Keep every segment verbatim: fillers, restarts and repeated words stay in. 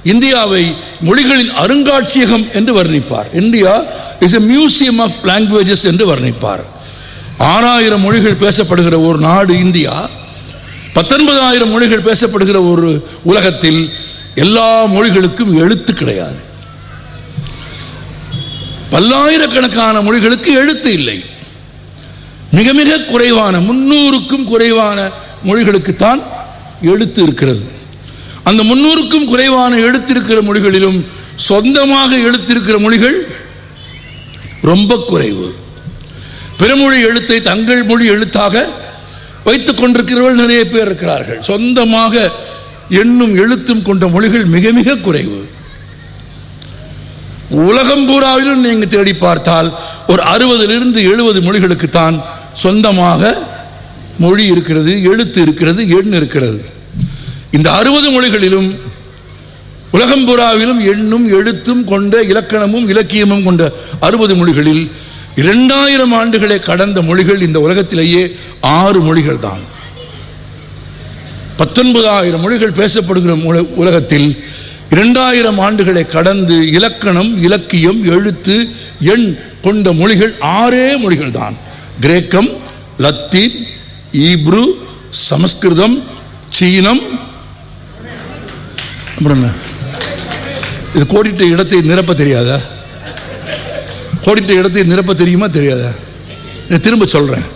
இந்தியாவை மொழிகளின் அருங்காட்சியகம் என்று வர்ணிப்பார். India is a museum of languages என்று வர்ணிப்பார். ஆறாயிரம் மொழிகள் பேசப்படுகிற ஒரு நாடு இந்தியா. பத்தொன்பதாயிரம் மொழிகள் பேசப்படுகிற ஒரு உலகத்தில் எல்லா மொழிகளுக்கும் எழுத்து கிடையாது. பல்லாயிரக்கணக்கான மொழிகளுக்கு எழுத்து இல்லை. மிக மிக குறைவான முன்னூறுக்கும் குறைவான மொழிகளுக்குத்தான் எழுத்து இருக்கிறது. அந்த முன்னூறுக்கும் குறைவான எழுத்திருக்கிற மொழிகளிலும் சொந்தமாக எழுத்திருக்கிற மொழிகள் ரொம்ப குறைவு. பிறமொழி எழுத்தை தங்கள் மொழி எழுத்தாக வைத்துக் கொண்டிருக்கிறவர்கள் நிறைய பேர் இருக்கிறார்கள். சொந்தமாக எண்ணும் எழுத்தும் கொண்ட மொழிகள் மிக மிக குறைவு. உலகம் பூராவிலும் நீங்க தேடி பார்த்தால் ஒரு அறுபதிலிருந்து எழுபது மொழிகளுக்குத்தான் சொந்தமாக மொழி இருக்கிறது, எழுத்து இருக்கிறது, எண் இருக்கிறது. இந்த அறுபது மொழிகளிலும் உலகம் பூராவிலும் எண்ணும் எழுத்தும் கொண்ட இலக்கணமும் இலக்கியமும் கொண்ட அறுபது மொழிகளில் இரண்டாயிரம் ஆண்டுகளை கடந்த மொழிகள் இந்த உலகத்திலேயே ஆறு மொழிகள் தான். பத்தொன்பதாயிரம் மொழிகள் பேசப்படுகிற உலகத்தில் இரண்டாயிரம் ஆண்டுகளை கடந்து இலக்கணம் இலக்கியம் எழுத்து எண் கொண்ட மொழிகள் ஆறே மொழிகள் தான். கிரேக்கம், லத்தீன், ஈப்ரு, சமஸ்கிருதம், சீனம். இது கோடிட்ட இடத்தை நிரப்ப தெரியாதா? கோடிட்ட இடத்தை நிரப்ப தெரியுமா தெரியாதா? திரும்ப சொல்றேன்.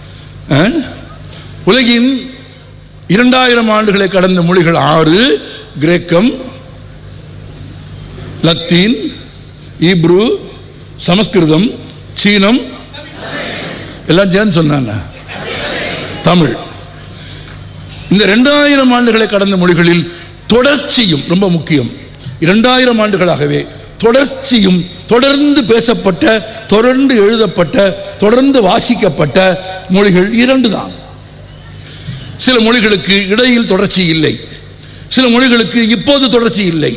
உலகின் இரண்டாயிரம் ஆண்டுகளை கடந்த மொழிகள் ஆறு. கிரேக்கம், லத்தீன், ஈப்ரு, சமஸ்கிருதம், சீனம், எல்லாம் சேர்ந்து சொன்னாங்க தமிழ். இந்த இரண்டாயிரம் ஆண்டுகளை கடந்த மொழிகளில் தொடர்ச்சியும் ரொம்ப முக்கியம். இரண்டாயிரம் ஆண்டுகளாகவே தொடர்ச்சியும் தொடர்ந்து பேசப்பட்ட, தொடர்ந்து எழுதப்பட்ட, தொடர்ந்து வாசிக்கப்பட்ட மொழிகள் இரண்டு தான். சில மொழிகளுக்கு இடையில் தொடர்ச்சி இல்லை, சில மொழிகளுக்கு இப்போது தொடர்ச்சி இல்லை.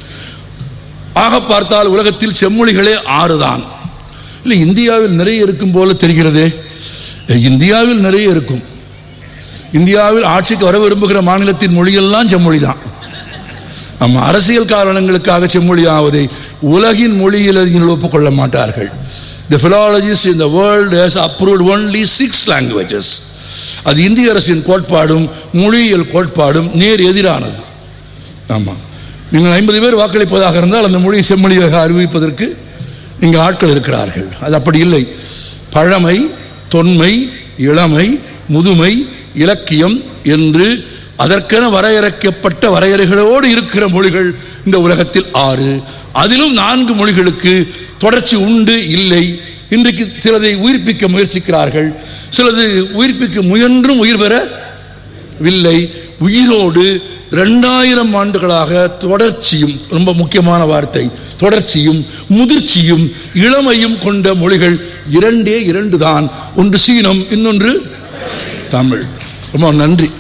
ஆக பார்த்தால் உலகத்தில் செம்மொழிகளே ஆறு தான். இல்லை, இந்தியாவில் நிறைய இருக்கும் போல தெரிகிறது. இந்தியாவில் நிறைய இருக்கும். இந்தியாவில் ஆட்சிக்கு வர விரும்புகிற மாநிலத்தின் மொழியெல்லாம் செம்மொழி தான். ஆமாம், அரசியல் காரணங்களுக்காக செம்மொழி ஆவதை உலகின் மொழியியல் ஒப்புக்கொள்ள மாட்டார்கள். The philologists in the world has approved only six languages. அது இந்திய அரசின் கோட்பாடும் மொழியியல் கோட்பாடும் நேர் எதிரானது. ஆமாம், நீங்கள் ஐம்பது பேர் வாக்களிப்பதாக இருந்தால் அந்த மொழியை செம்மொழியாக அறிவிப்பதற்கு இங்கே ஆட்கள் இருக்கிறார்கள். அது அப்படி இல்லை. பழமை, தொன்மை, இளமை, முதுமை, இலக்கியம் என்று அதற்கென வரையறுக்கப்பட்ட வரையறைகளோடு இருக்கிற மொழிகள் இந்த உலகத்தில் ஆறு. அதிலும் நான்கு மொழிகளுக்கு தொடர்ச்சி உண்டு இல்லை. இன்றைக்கு சிலதை உயிர்ப்பிக்க முயற்சிக்கிறார்கள், சிலது உயிர்ப்பிக்க முயன்றும் உயிர் பெறவில்லை. உயிரோடு இரண்டாயிரம் ஆண்டுகளாக தொடர்ச்சியும், ரொம்ப முக்கியமான வார்த்தை, தொடர்ச்சியும் முதிர்ச்சியும் இளமையும் கொண்ட மொழிகள் இரண்டே இரண்டு தான். ஒன்று சீனம், இன்னொன்று தமிழ். ரொம்ப நன்றி,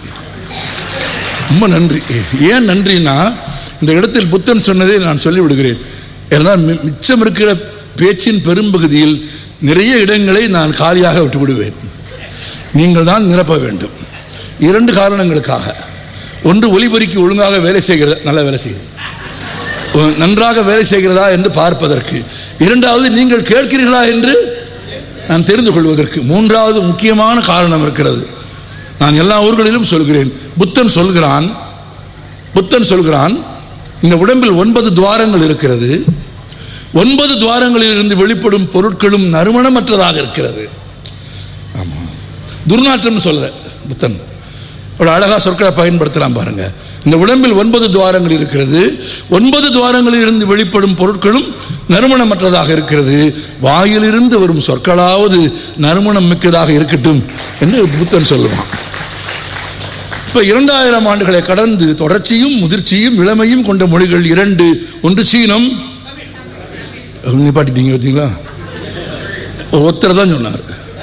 ரொம்ப நன்றி. ஏன் நன்றினா, இந்த இடத்தில் புத்தன் சொன்னதை நான் சொல்லிவிடுகிறேன். ஏன்னால் மிச்சம் இருக்கிற பேச்சின் பெரும்பகுதியில் நிறைய இடங்களை நான் காலியாக விட்டு விடுவேன். நீங்கள் தான் நிரப்ப வேண்டும். இரண்டு காரணங்களுக்காக. ஒன்று, ஒலிபெருக்கி ஒழுங்காக வேலை செய்கிறது, நல்ல வேலை செய்கிறது, நன்றாக வேலை செய்கிறதா என்று பார்ப்பதற்கு. இரண்டாவது, நீங்கள் கேட்கிறீர்களா என்று நான் தெரிந்து கொள்வதற்கு. மூன்றாவது முக்கியமான காரணம் இருக்கிறது. நான் எல்லா ஊர்களிலும் சொல்கிறேன். புத்தன் சொல்கிறான் புத்தன் சொல்கிறான் இந்த உடம்பில் ஒன்பது துவாரங்கள் இருக்கிறது. ஒன்பது துவாரங்களில் இருந்து வெளிப்படும் பொருட்களும் நறுமணமற்றதாக இருக்கிறது. ஆமா, துர்நாற்றம் சொல்ல புத்தன் ஒரு அழகா சொற்களை பயன்படுத்தலாம் பாருங்க. இந்த உடம்பில் ஒன்பது துவாரங்கள் இருக்கிறது. ஒன்பது துவாரங்களில் இருந்து வெளிப்படும் பொருட்களும் நறுமணமற்றதாக இருக்கிறது. வாயிலிருந்து வரும் சொற்களாவது நறுமணம் மிக்கதாக இருக்கட்டும் என்று புத்தன் சொல்லுவான். இப்ப இரண்டாயிரம் ஆண்டுகளை கடந்து தொடர்ச்சியும் முதிர்ச்சியும் இளமையும் கொண்ட மொழிகள் இரண்டு. ஒன்று சீனம். நிப்பாட்டிட்டீங்க பார்த்தீங்களா? ஒருத்தர் தான் சொன்னார்,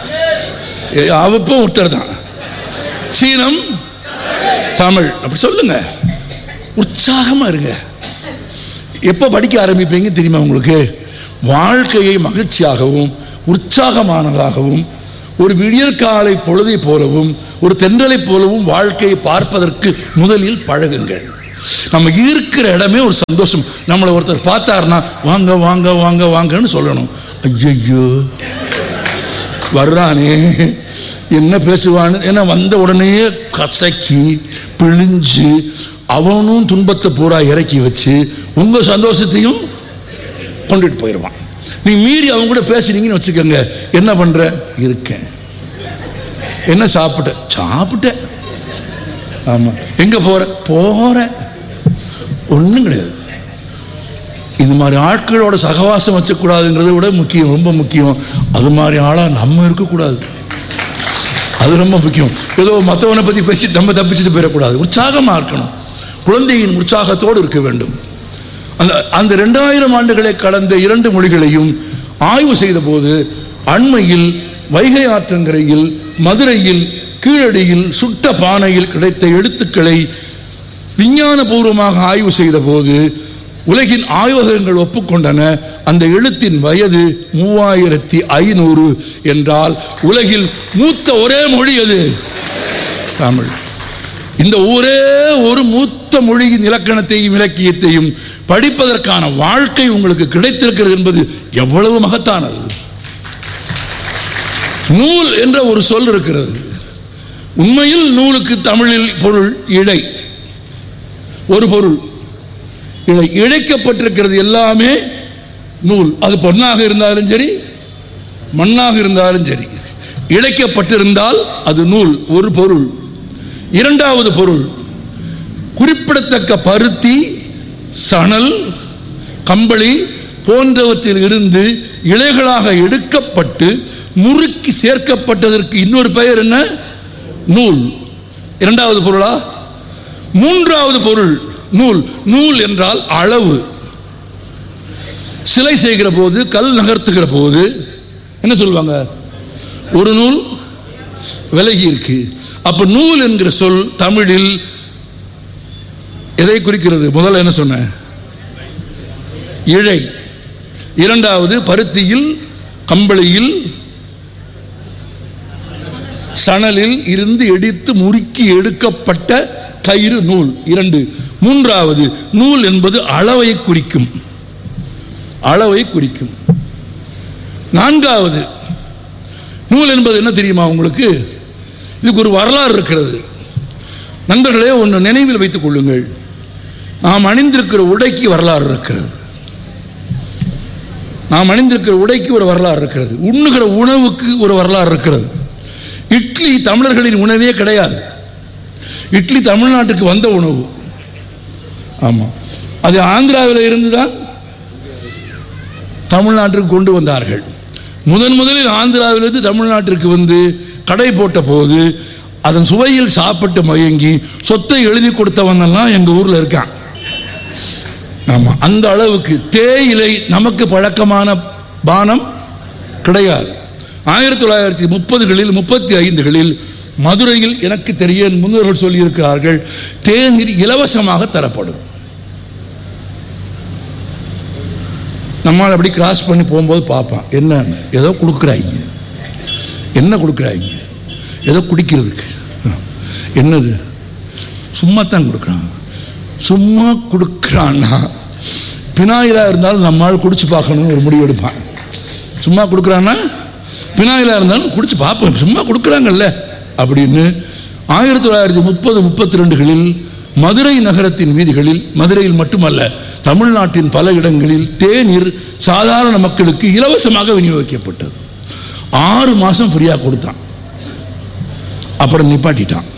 அவப்போ ஒருத்தர் தான். சீனம், தமிழ். அப்படி சொல்லுங்க, உற்சாகமா இருங்க. எப்ப படிக்க ஆரம்பிப்பீங்க தெரியுமா உங்களுக்கு? வாழ்க்கையை மகிழ்ச்சியாகவும் உற்சாகமானதாகவும் ஒரு விடியற் காலை பொழுதை போலவும் ஒரு தென்றலை போலவும் வாழ்க்கையை பார்ப்பதற்கு முதலில் பழகுங்கள். நம்ம இருக்கிற இடமே ஒரு சந்தோஷம். நம்மளை ஒருத்தர் பார்த்தாருன்னா வாங்க வாங்க வாங்க வாங்கன்னு சொல்லணும். ஐயோ வர்றானே என்ன பேசுவான்னு, ஏன்னா வந்த உடனே கசக்கி பிழிஞ்சு அவனும் துன்பத்தை பூரா இறக்கி வச்சு உங்க சந்தோஷத்தையும் கொண்டுட்டு போயிடுவான். நீ மீறி அவங்க கூட பேசுனீங்கன்னு வச்சுக்கோங்க, என்ன பண்ற? இருக்கேன். என்ன சாப்பிட்ட? சாப்பிட்டேன். ஆமா. எங்க போற? போற. ஒண்ணும் கிடையாது. இந்த மாதிரி ஆட்களோட சகவாசம் வச்சக்கூடாதுங்கிறத விட முக்கியம், ரொம்ப முக்கியம், அது மாதிரி ஆளா நம்ம இருக்கக்கூடாது. அது ரொம்ப முக்கியம். ஏதோ மற்றவனை பத்தி பேசி நம்ம தப்பிச்சுட்டு போயிடக்கூடாது. உற்சாகமா இருக்கணும். குழந்தையின் உற்சாகத்தோடு இருக்க வேண்டும். அந்த அந்த இரண்டாயிரம் ஆண்டுகளை கடந்த இரண்டு மொழிகளையும் ஆய்வு செய்த போது அண்மையில் வைகை ஆற்றங்கரையில் மதுரையில் கீழடியில் சுட்ட பானையில் கிடைத்த எழுத்துக்களை விஞ்ஞான பூர்வமாக ஆய்வு செய்த போது உலகின் ஆய்வகங்கள் ஒப்புக்கொண்டன. அந்த எழுத்தின் வயது மூவாயிரத்தி ஐநூறு என்றால் உலகில் மூத்த ஒரே மொழி அது தமிழ். இந்த ஒரே ஒரு மூத்த மொழியின் இலக்கணத்தையும் இலக்கியத்தையும் படிப்பதற்கான வாழ்க்கை உங்களுக்கு கிடைத்திருக்கிறது என்பது எவ்வளவு மகத்தானது. நூல் என்ற ஒரு சொல் இருக்கிறது. உண்மையில் நூலுக்கு தமிழில் பொருள் இழை, ஒரு பொருள் இழை. இழைக்கப்பட்டிருக்கிறது எல்லாமே நூல். அது பொன்னாக இருந்தாலும் சரி மண்ணாக இருந்தாலும் சரி, இழைக்கப்பட்டிருந்தால் அது நூல், ஒரு பொருள். இரண்டாவது பொருள், குறிப்பிடத்தக்க பருத்தி சணல் கம்பளி போன்றவற்றில் இருந்து இழைகளாக எடுக்கப்பட்டு முறுக்கி சேர்க்கப்பட்டதற்கு இன்னொரு பெயர் என்ன? நூல். இரண்டாவது பொருளா? மூன்றாவது பொருள் நூல். நூல் என்றால் அளவு. சிலை செய்கிற போது கல் நகர்த்துகிற போது என்ன சொல்லுவாங்க? ஒரு நூல் விலகி இருக்கு. அப்ப நூல் என்கிற சொல் தமிழில் எதை குறிக்கிறது? முதல்ல என்ன சொன்ன? இழை. இரண்டாவது பருத்தியில் கம்பளியில் சணலில் இருந்து எடுத்து முறுக்கி எடுக்கப்பட்ட கயிறு நூல். இரண்டு. மூன்றாவது நூல் என்பது அளவை குறிக்கும், அளவை குறிக்கும். நான்காவது நூல் என்பது என்ன தெரியுமா உங்களுக்கு? இதுக்கு ஒரு வரலாறு இருக்கிறது. நண்பர்களே, ஒன்று நினைவில் வைத்துக் கொள்ளுங்கள். நாம் அணிந்திருக்கிற உடைக்கு வரலாறு இருக்கிறது. நாம் அணிந்திருக்கிற உடைக்கு ஒரு வரலாறு இருக்கிறது. உண்ணுகிற உணவுக்கு ஒரு வரலாறு இருக்கிறது. இட்லி தமிழர்களின் உணவே கிடையாது. இட்லி தமிழ்நாட்டுக்கு வந்த உணவு. ஆமா, அது ஆந்திராவில் இருந்துதான் தமிழ்நாட்டிற்கு கொண்டு வந்தார்கள். முதன் முதலில் ஆந்திராவிலிருந்து தமிழ்நாட்டிற்கு வந்து கடை போட்ட போது அதன் சுவையில் சாப்பிட்டு மயங்கி சொத்தை எழுதி கொடுத்தவன் எல்லாம் எங்க ஊர்ல இருக்கான். ஆமா, அந்த அளவுக்கு தேயிலை நமக்கு பழக்கமான பானம் கிடையாது. ஆயிரத்தி தொள்ளாயிரத்தி முப்பதுகளில் முப்பத்தி ஐந்துகளில் மதுரையில் எனக்கு தெரிய முன்னோர்கள் சொல்லியிருக்கிறார்கள், தேநீர் இலவசமாக தரப்படும். நம்மால் அப்படி கிராஸ் பண்ணி போகும்போது பார்ப்பான், என்ன ஏதோ கொடுக்குறாங்க, என்ன கொடுக்குறாங்க, ஏதோ குடிக்கிறதுக்கு. என்னது? சும்மா தான் கொடுக்குறான். சும்மா கொடுக்குறான்னா பினாயிலாக இருந்தாலும் நம்மால் குடிச்சு பார்க்கணும்னு ஒரு முடிவு எடுப்பான். சும்மா கொடுக்குறான்னா பினாயிலாக இருந்தாலும் குடிச்சு பார்ப்போம், சும்மா கொடுக்குறாங்கல்ல அப்படின்னு. ஆயிரத்தி தொள்ளாயிரத்தி முப்பது முப்பத்தி ரெண்டுகளில் மதுரை நகரத்தின் வீதிகளில், மதுரையில் மட்டுமல்ல தமிழ்நாட்டின் பல இடங்களில் தேநீர் சாதாரண மக்களுக்கு இலவசமாக விநியோகிக்கப்பட்டது. ஆறு மாசம் ஃப்ரீயாக கொடுத்தான், அப்புறம் நிப்பாட்டிட்டான்.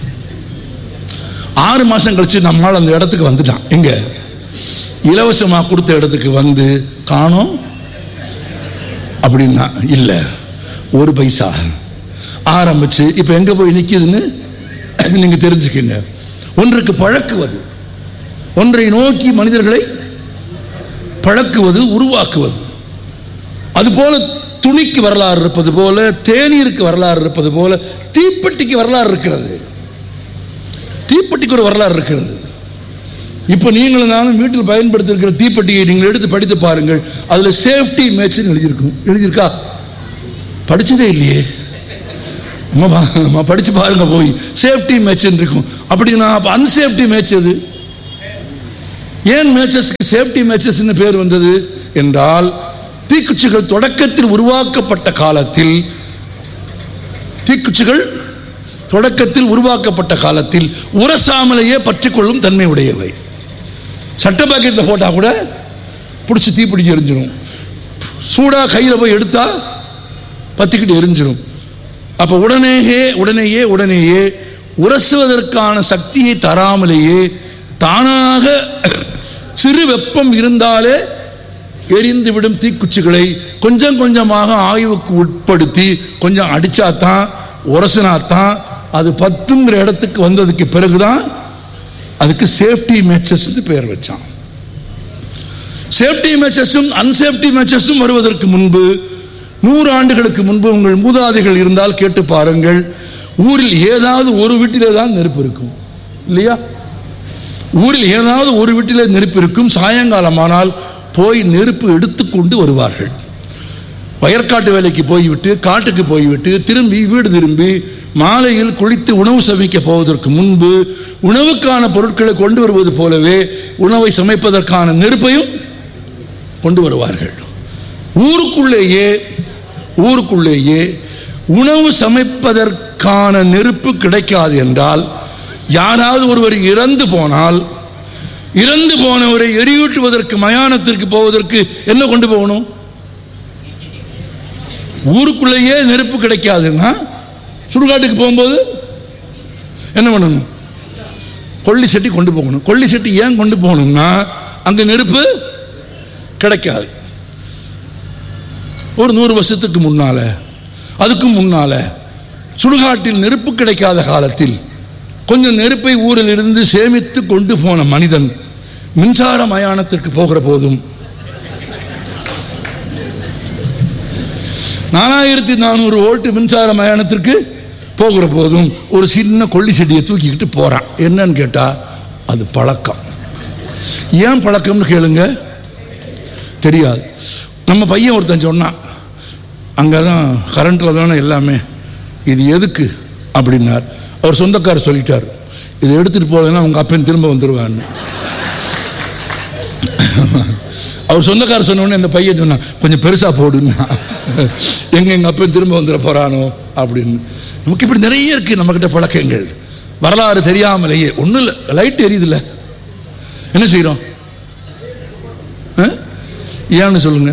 ஆறு மாசம் கழிச்சு நம்மால் அந்த இடத்துக்கு வந்துட்டான். எங்க? இலவசமாக கொடுத்த இடத்துக்கு வந்து காணோம் அப்படின்னா இல்லை, ஒரு பைசா ஆரம்பிச்சு இப்ப எங்க போய் நிக்குதுன்னு நீங்க தெரிஞ்சுக்கங்க. ஒன்றுக்கு பழக்குவது, ஒன்றை நோக்கி மனிதர்களை பழக்குவது, உருவாக்குவது. அதுபோல துணிக்கு வரலாறு இருப்பது போல, தேநீருக்கு வரலாறு இருப்பது போல, தீப்பெட்டிக்கு வரலாறு இருக்கிறது. தீப்பெட்டிக்கு ஒரு வரலாறு இருக்கிறது. இப்போ நீங்களும் நானும் வீட்டில் பயன்படுத்திருக்கிற தீப்பெட்டியை நீங்கள் எடுத்து படித்து பாருங்கள். அதுல சேஃப்டி மேட்ச்னு எழுதியிருக்கும். எழுதியிருக்கா? படிச்சதே இல்லையே. படிச்சு பாருங்க போய், சேஃப்டி மேட்ச் இருக்கும். அப்படின்னா அப்ப அன்சேஃப்டி மேட்ச் எது? ஏன் மேட்சஸ்க்கு சேஃப்டி மேட்சஸ் பேர் வந்தது என்றால், தீக்குச்சிகள் தொடக்கத்தில் உருவாக்கப்பட்ட காலத்தில் தீக்குச்சிகள் தொடக்கத்தில் உருவாக்கப்பட்ட காலத்தில் உரசாமலையே பற்றிக்கொள்ளும் தன்மை உடையவை. சட்ட பாக்கெட்டில் போட்டா கூட பிடிச்சி தீ பிடிச்சி எரிஞ்சிடும். சூடா கையில் போய் எடுத்தா பத்திக்கிட்டு எரிஞ்சிடும். அப்ப உடனேயே உடனேயே உடனேயே உரசுவதற்கான சக்தியை தராமலேயே தானாக சிறு வெப்பம் இருந்தாலே எரிந்துவிடும் தீக்குச்சிகளை கொஞ்சம் கொஞ்சமாக ஆய்வுக்கு உட்படுத்தி கொஞ்சம் அடிச்சாதான் உரசினாத்தான் அது பத்துங்கிற இடத்துக்கு வந்ததுக்கு பிறகுதான் அதுக்கு சேஃப்டி மேட்சஸ் பெயர் வச்சான். சேஃப்டி மேட்சஸும் அன்சேஃப்டி மேட்சஸும் வருவதற்கு முன்பு, நூறு ஆண்டுகளுக்கு முன்பு உங்கள் மூதாதைகள் இருந்தால் கேட்டு பாருங்கள், ஊரில் ஏதாவது ஒரு வீட்டிலே தான் நெருப்பு இருக்கும் இல்லையா? ஊரில் ஏதாவது ஒரு வீட்டிலே நெருப்பு இருக்கும். சாயங்காலமானால் போய் நெருப்பு எடுத்துக்கொண்டு வருவார்கள். வயற்காட்டு வேலைக்கு போய்விட்டு காட்டுக்கு போய்விட்டு திரும்பி வீடு திரும்பி மாலையில் குளித்து உணவு சமைக்க போவதற்கு முன்பு உணவுக்கான பொருட்களை கொண்டு வருவது போலவே உணவை சமைப்பதற்கான நெருப்பையும் கொண்டு வருவார்கள். ஊருக்குள்ளேயே ஊருக்குள்ளேயே உணவு சமைப்பதற்கான நெருப்பு கிடைக்காது என்றால், யாராவது ஒருவர் இறந்து போனால் இறந்து போனவரை எரியூட்டுவதற்கு மயானத்திற்கு போவதற்கு என்ன கொண்டு போகணும்? ஊருக்குள்ளேயே நெருப்பு கிடைக்காதுன்னா சுடுகாட்டுக்கு போகும்போது என்ன பண்ணணும்? கொள்ளி சட்டி கொண்டு போகணும். கொள்ளி சட்டி ஏன் கொண்டு போகணும்னா அங்க நெருப்பு கிடைக்காது. ஒரு நூறு வருஷத்துக்கு முன்னால அதுக்கும் முன்னால சுடுகாட்டில் நெருப்பு கிடைக்காத காலத்தில் கொஞ்சம் நெருப்பை ஊரில் இருந்து சேமித்து கொண்டு போன மனிதன் மின்சார மயானத்திற்கு போகிற போதும் நாலாயிரத்தி நானூறு வோல்ட் மின்சார மயானத்திற்கு போகிற போதும் ஒரு சின்ன கொள்ளி செடியை தூக்கிக்கிட்டு போறான். என்னன்னு கேட்டா அது பழக்கம். ஏன் பழக்கம்னு கேளுங்க, தெரியாது. நம்ம பையன் ஒருத்தன் சொன்னான், அங்கதான் கரண்ட்ல தானே எல்லாமே, இது எதுக்கு அப்படின்னார். அவர் சொந்தக்காரர் சொல்லிட்டார், இதை எடுத்துட்டு போலன்னா உங்க அப்பன் திரும்ப வந்துருவான்னு. அவர் சொந்தக்காரர் சொன்ன உடனே அந்த பையன் சொன்னா, கொஞ்சம் பெருசா போடுன்னா, எங்க எங்க அப்பன் திரும்ப வந்துட போறானோ அப்படின்னு. நமக்கு இப்படி நிறைய இருக்கு நம்ம கிட்ட பழக்கங்கள், வரலாறு தெரியாமலேயே. ஒன்றும் இல்லை, லைட் எரியுதுல்ல, என்ன செய்யறோம்? ஏன்னு சொல்லுங்க.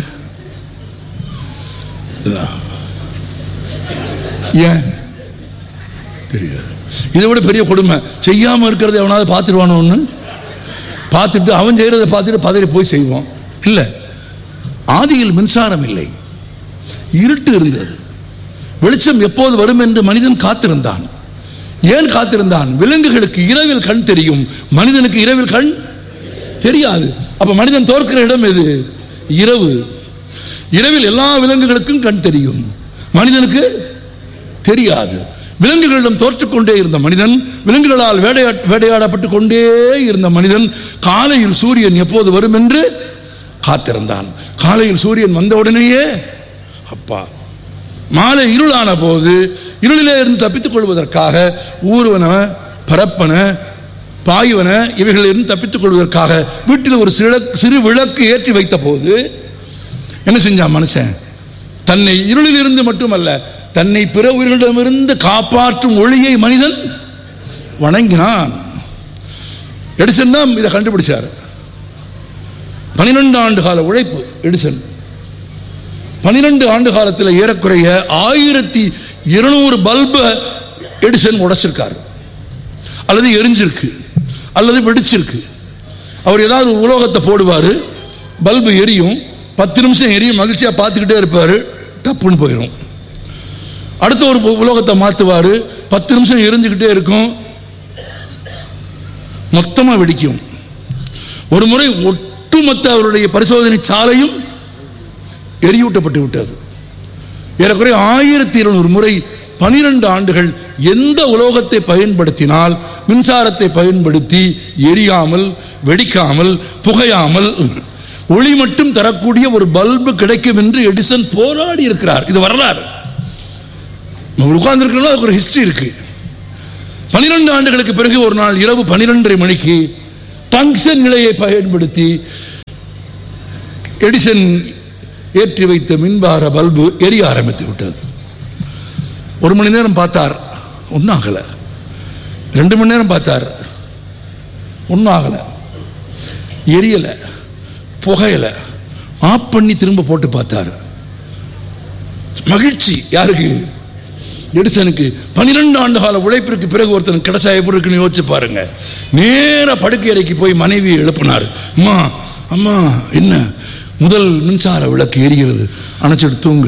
ஏன் தெரியாது. இதை விட பெரிய கொடுமை, செய்யாம இருக்கிறத எவனாவது பார்த்துருவானோ ஒன்று, பார்த்துட்டு அவன் செய்யறதை பார்த்துட்டு பதறி போய் செய்வோம். இல்லை, ஆதியில் மின்சாரம் இல்லை, இருட்டு இருந்தது. வெளிச்சம் எப்போது வரும் என்று மனிதன் காத்திருந்தான். ஏன் காத்திருந்தான்? விலங்குகளுக்கு இரவில் கண் தெரியும், மனிதனுக்கு இரவில் கண் தெரியாது. அப்ப மனிதன் தோற்கிற இடம் எது? இரவு. இரவில் எல்லா விலங்குகளுக்கும் கண் தெரியும், மனிதனுக்கு தெரியாது. விலங்குகளிடம் தோற்றுக்கொண்டே இருந்த மனிதன், விலங்குகளால் வேடையா வேடையாடப்பட்டு கொண்டே இருந்த மனிதன் காலையில் சூரியன் எப்போது வரும் என்று காத்திருந்தான். காலையில் சூரியன் வந்தவுடனேயே அப்பா, மாலை இருளான போது இருளிலே இருந்து தப்பித்துக் கொள்வதற்காக ஊர்வன பரப்பன பாய்வன இவைகளில் இருந்து தப்பித்துக் கொள்வதற்காக வீட்டில் ஒரு சிறு விளக்கு ஏற்றி வைத்த போது என்ன செஞ்சான் மனுஷன்? தன்னை இருளில் இருந்து மட்டுமல்ல, தன்னை பிற உயிரிடமிருந்து காப்பாற்றும் ஒளியை மனிதன் வணங்கினான். எடிசன் தான் இதை கண்டுபிடிச்சார். பனிரெண்டு ஆண்டு கால உழைப்பு எடிசன். பனிரெண்டு ஆண்டு காலத்தில் ஏறக்குறைய ஆயிரத்தி இருநூறு பல்பு எடிசன் உடைச்சிருக்காரு, அல்லது எரிஞ்சிருக்கு, அல்லது வெடிச்சிருக்கு. அவர் ஏதாவது உலோகத்தை போடுவார், பல்பு எரியும், பத்து நிமிஷம் எரியும், மகிழ்ச்சியா பார்த்துக்கிட்டே இருப்பாரு, டப்புன்னு போயிடும். அடுத்த ஒரு உலோகத்தை மாற்றுவார், பத்து நிமிஷம் எரிஞ்சுக்கிட்டே இருக்கும், மொத்தமாக வெடிக்கும். ஒரு முறை ஒட்டுமொத்த அவருடைய பரிசோதனை சாலையும் எரியூட்டப்பட்டு விட்டது. ஏறக்குறைய ஆயிரத்தி இருநூறு முறை பனிரெண்டு ஆண்டுகள் எந்த உலோகத்தை பயன்படுத்தினால் மின்சாரத்தை பயன்படுத்தி எரியாமல் வெடிக்காமல் புகையாமல் ஒளி மட்டும் தரக்கூடிய ஒரு பல்பு கிடைக்கும் என்று எடிசன் போராடி இருக்கிறார். இது வரலாறு. உட்கார்ந்து இருக்கிறோம், அதுக்கு ஒரு ஹிஸ்டரி இருக்கு. பனிரெண்டு ஆண்டுகளுக்கு பிறகு ஒரு நாள் இரவு பனிரெண்டரை மணிக்கு டங்ஸ்டன் நிலையை பயன்படுத்தி எடிசன் ஏற்றி வைத்த மின்பார பல்பு எரிய ஆரம்பித்து விட்டது. ஒரு மணி நேரம் பார்த்தார், ஒன்றும் ஆகலை. ரெண்டு மணி நேரம் பார்த்தார், ஒன்றும் ஆகலை, எரியலை, புகையலை. ஆஃப் பண்ணி திரும்ப போட்டு பார்த்தார். மகிழ்ச்சி யாருக்கு? எடிசனுக்கு. பனிரெண்டு ஆண்டு கால உழைப்பிற்கு பிறகு ஒருத்தன் கிடைச்சா எப்படி இருக்குன்னு யோசிச்சு பாருங்க. நேர படுக்கை அறைக்கு போய் மனைவியை எழுப்பினார். அம்மா அம்மா என்ன, முதல் மின்சார விளக்கு எரிகிறது, அணைச்சிட்டு தூங்கு.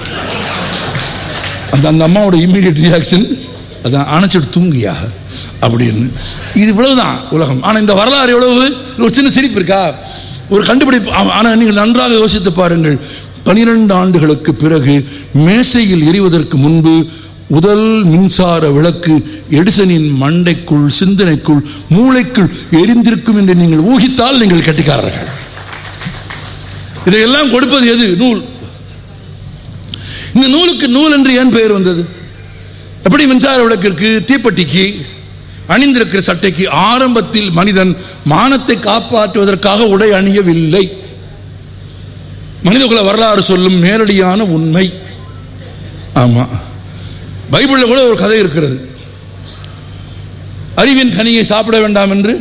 அந்த அந்த அம்மாவோட இம்மிடியட் ரியாக்ஷன் அதான், அணைச்சிட்டு தூங்கியா அப்படின்னு. இது இவ்வளவுதான் உலகம். ஆனால் இந்த வரலாறு எவ்வளவு, ஒரு சின்ன சிரிப்பு இருக்கா, ஒரு கண்டுபிடிப்பு. ஆனால் நீங்கள் நன்றாக யோசித்து பாருங்கள். பனிரெண்டு ஆண்டுகளுக்கு பிறகு மேசையில் எரிவதற்கு முன்பு முதல் மின்சார விளக்கு எடிசனின் மண்டைக்குள், சிந்தனைக்குள், மூளைக்குள் எரிந்திருக்கும் என்று நீங்கள் ஊகித்தால் நீங்கள் கெட்டிக்காரர்கள். இதையெல்லாம் கொடுப்பது எது? நூல். இந்த நூலுக்கு நூல் என்று ஏன் பெயர் வந்தது? எப்படி மின்சார விளக்கிற்கு, தீப்பெட்டிக்கு, அணிந்திருக்கிற சட்டைக்கு ஆரம்பத்தில் மனிதன் மானத்தை காப்பாற்றுவதற்காக உடை அணியவில்லை. மனிதகுல வரலாறு சொல்லும் நேரடியான உண்மை. ஆமா, பைபிளில் கூட ஒரு கதை இருக்கிறது. அறிவின் கனியை சாப்பிட வேண்டாம் என்று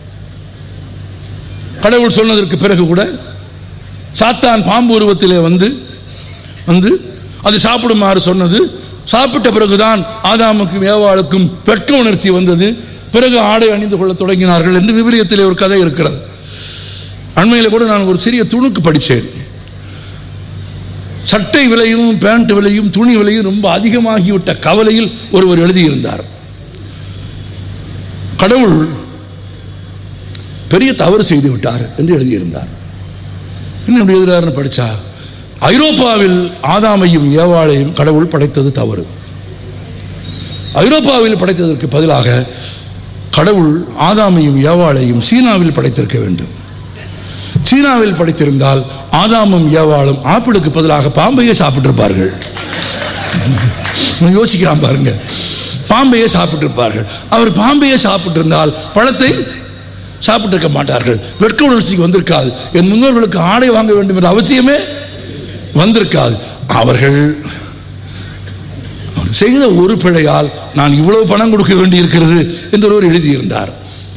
கடவுள் சொன்னதற்கு பிறகு கூட சாத்தான் பாம்பு உருவத்திலே வந்து வந்து அது சாப்பிடுமாறு சொன்னது. சாப்பிட்ட பிறகுதான் ஆதாமுக்கும் ஏவாளுக்கும் வெட்க உணர்ச்சி வந்தது. பிறகு ஆடை அணிந்து கொள்ள தொடங்கினார்கள் என்று விவிலியத்திலே ஒரு கதை இருக்கிறது. அண்மையில் கூட நான் ஒரு சிறிய துணுக்கு படித்தேன். சட்டை விலையும் பேண்ட் விலையும் துணி விலையும் ரொம்ப அதிகமாகிவிட்ட கவலையில் ஒருவர் எழுதியிருந்தார். கடவுள் பெரிய தவறு செய்து விட்டார் என்று எழுதியிருந்தார். என்ன எப்படி எழுதுறாருன்னு படிச்சா, ஐரோப்பாவில் ஆதாமையும் ஏவாளையும் கடவுள் படைத்தது தவறு. ஐரோப்பாவில் படைத்ததற்கு பதிலாக கடவுள் ஆதாமையும் ஏவாளையும் சீனாவில் படைத்திருக்க வேண்டும். சீனாவில் படைத்திருந்தால் ஆதாமும் ஏவாளும் ஆப்பிளுக்கு பதிலாக பாம்பையே சாப்பிட்டிருப்பார்கள். யோசிக்கிறான் பாருங்க, பாம்பையே சாப்பிட்டிருப்பார்கள். அவர் பாம்பையே சாப்பிட்டிருந்தால் பழத்தை சாப்பிட்டிருக்க மாட்டார்கள். வெட்க உணர்ச்சிக்கு வந்திருக்காது. என் முன்னோர்களுக்கு ஆடை வாங்க வேண்டும் என்ற அவசியமே வந்திருக்காது. அவர்கள் செய்த ஒரு பிழையால் நான் இவ்வளவு பணம் கொடுக்க வேண்டி இருக்கிறது என்று ஒருவர் எழுதியிருந்தார்.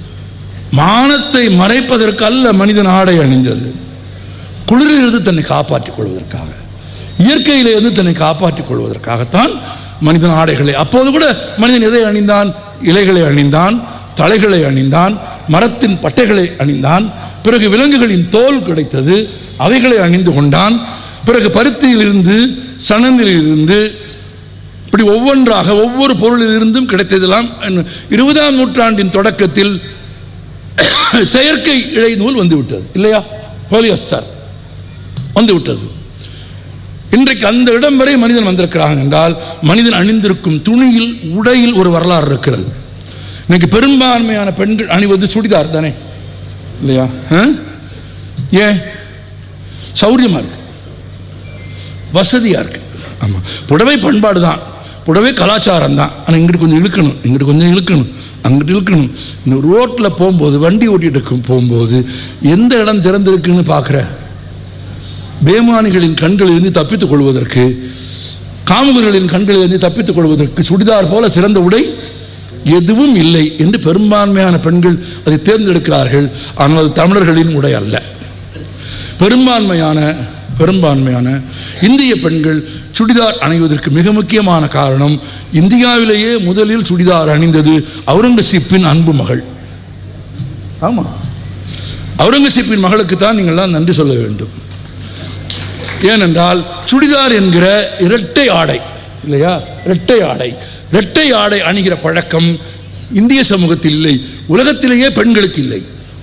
மானத்தை மறைப்பதற்கு அல்ல மனிதன் ஆடை அணிந்தது, குளிரிலிருந்து தன்னை காப்பாற்றிக் கொள்வதற்காக, இயற்கையிலிருந்து தன்னை காப்பாற்றிக் கொள்வதற்காகத்தான் மனிதன் ஆடைகளை. அப்போது கூட மனிதன் எதை அணிந்தான்? இலைகளை அணிந்தான், தலைகளை அணிந்தான், மரத்தின் பட்டைகளை அணிந்தான். பிறகு விலங்குகளின் தோல் கிடைத்தது, அவைகளை அணிந்து கொண்டான். பிறகு பருத்தியிலிருந்து, சணலிலிருந்து, இப்படி ஒவ்வொன்றாக ஒவ்வொரு பொருளிலிருந்தும் கிடைத்ததெல்லாம் இருபதாம் நூற்றாண்டின் தொடக்கத்தில் செயற்கை இழை நூல் வந்துவிட்டது இல்லையா? பாலியஸ்டர் வந்துவிட்டது. இன்றைக்கு அந்த இடம் வரை மனிதன் வந்திருக்கிறாங்க என்றால் மனிதன் அணிந்திருக்கும் துணியில், உடையில் ஒரு வரலாறு இருக்கிறது. இன்னைக்கு பெரும்பான்மையான பெண்கள் அணிவது சுடிதார் தானே இல்லையா? ஏன்? சௌரியமா இருக்கு, வசதியா இருக்கு. ஆமா, புடவை பண்பாடு தான், புடவை கலாச்சாரம் தான். ஆனால் இங்கிட்டு கொஞ்சம் இழுக்கணும், இங்கிட்டு கொஞ்சம் இழுக்கணும், அங்கிட்டு இழுக்கணும். இந்த ரோட்டில் போகும்போது, வண்டி ஓட்டிட்டு போகும்போது எந்த இடம் திறந்திருக்குன்னு பார்க்குற பேமானிகளின் கண்களிலிருந்து தப்பித்துக் கொள்வதற்கு, காமுகர்களின் கண்களிலிருந்து தப்பித்துக் கொள்வதற்கு சுடிதார் போல சிறந்த உடை எதுவும் இல்லை என்று பெரும்பான்மையான பெண்கள் அதை தேர்ந்தெடுக்கிறார்கள். ஆனால் அது தமிழர்களின் உடை அல்ல. பெரும்பான்மையான பெரும்பான்மையான இந்திய பெண்கள் சுடிதார் அணிவதற்கு மிக முக்கியமான காரணம், இந்தியாவிலேயே முதலில் சுடிதார் அணிந்தது அவுரங்கசீப்பின் அன்பு மகள். ஆமா, அவுரங்கசீப்பின் மகளுக்கு தான் நீங்கள்லாம் நன்றி சொல்ல வேண்டும். ஏனென்றால் சுடிதார் என்கிற இரட்டை ஆடை இல்லையா, இரட்டை ஆடை இரட்டை ஆடை அணிகிற பழக்கம் இந்திய சமூகத்தில் இல்லை, உலகத்திலேயே பெண்களுக்கு இல்லை.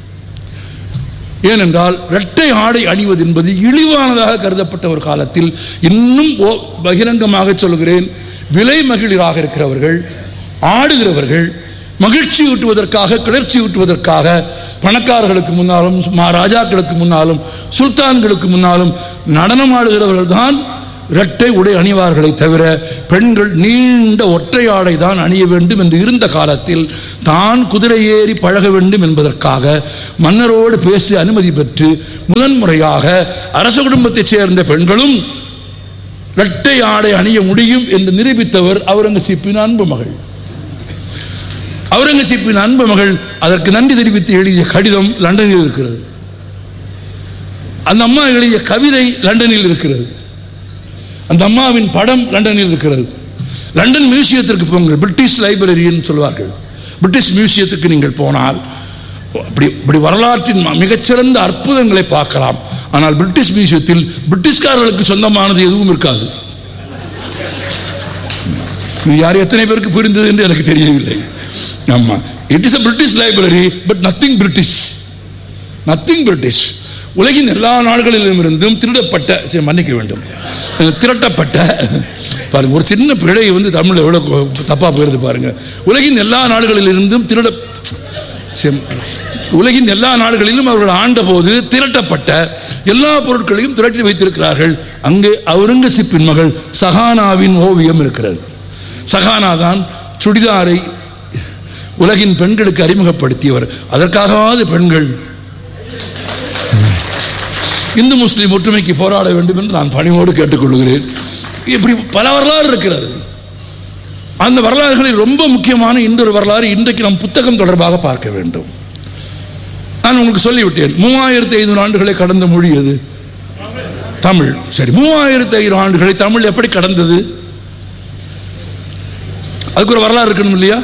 ஏனென்றால் இரட்டை ஆடை அணிவது என்பது இழிவானதாக கருதப்பட்ட ஒரு காலத்தில், இன்னும் பகிரங்கமாக சொல்கிறேன், விலை மகிழராக இருக்கிறவர்கள், ஆடுகிறவர்கள், மகிழ்ச்சி ஊட்டுவதற்காக, கிளர்ச்சி ஊட்டுவதற்காக பணக்காரர்களுக்கு முன்னாலும், ராஜாக்களுக்கு முன்னாலும், சுல்தான்களுக்கு முன்னாலும் நடனம் ஆடுகிறவர்கள் தான் இரட்டை உடை அணிவார்களை தவிர பெண்கள் நீண்ட ஒற்றை ஆடை தான் அணிய வேண்டும் என்று இருந்த காலத்தில் தான் குதிரை ஏறி பழக வேண்டும் என்பதற்காக மன்னரோடு பேசி அனுமதி பெற்று முதன்முறையாக அரச குடும்பத்தைச் சேர்ந்த பெண்களும் இரட்டை ஆடை அணிய முடியும் என்று நிரூபித்தவர் அவுரங்கசீப்பின் அன்பு மகள். அவுரங்கசீப்பின் அன்பு மகள் அதற்கு நன்றி தெரிவித்து எழுதிய கடிதம் லண்டனில் இருக்கிறது. அந்த அம்மா எழுதிய கவிதை லண்டனில் இருக்கிறது. அந்த அம்மாவின் படம் லண்டனில் இருக்கிறது. லண்டன் மியூசியத்திற்கு போங்கள், பிரிட்டிஷ் லைப்ரரின்னு சொல்வார்கள். பிரிட்டிஷ் மியூசியத்துக்கு நீங்கள் போனால் அப்படி இப்படி வரலாற்றின் மிகச்சிறந்த அற்புதங்களை பார்க்கலாம். ஆனால் பிரிட்டிஷ் மியூசியத்தில் பிரிட்டிஷ்காரர்களுக்கு சொந்தமானது எதுவும் இருக்காது. யார் எத்தனை பேருக்கு புரிந்தது என்று எனக்கு தெரியவில்லை. ஆமா, it is a British library but nothing British, nothing British. உலகின் எல்லா நாடுகளிலும் இருந்தும் திருடப்பட்ட, மன்னிக்க வேண்டும், திரட்டப்பட்ட, பாருங்க ஒரு சின்ன பிழை வந்து தமிழ்ல எவ்வளவு தப்பா போயிருது பாருங்க. உலகின் எல்லா நாடுகளில் இருந்தும் திருட உலகின் எல்லா நாடுகளிலும் அவர்கள் ஆண்ட போது திரட்டப்பட்ட எல்லா பொருட்களையும் திரட்டி வைத்திருக்கிறார்கள். அங்கே அவுரங்கசீப்பின் மகள் சஹானாவின் ஓவியம் இருக்கிறது. சஹானா தான் சுடிதாரை உலகின் பெண்களுக்கு அறிமுகப்படுத்தியவர். அதற்காகவாது பெண்கள் இந்து முஸ்லிம் ஒற்றுமைக்கு போராட வேண்டும் என்று நான் பணிவோடு கேட்டுக்கொள்கிறேன். இப்படி பல வரலாறு இருக்கிறது. அந்த வரலாறுகளில் ரொம்ப முக்கியமான இன்னொரு வரலாறு இன்றைக்கு நம் புத்தகம் தொடர்பாக பார்க்க வேண்டும். நான் உங்களுக்கு சொல்லிவிட்டேன், மூவாயிரத்தி ஐநூறு ஆண்டுகளை கடந்த மொழி எது? தமிழ். சரி, மூவாயிரத்தி ஐநூறு ஆண்டுகளை தமிழ் எப்படி கடந்தது? அதுக்கு ஒரு வரலாறு இருக்கணும் இல்லையா?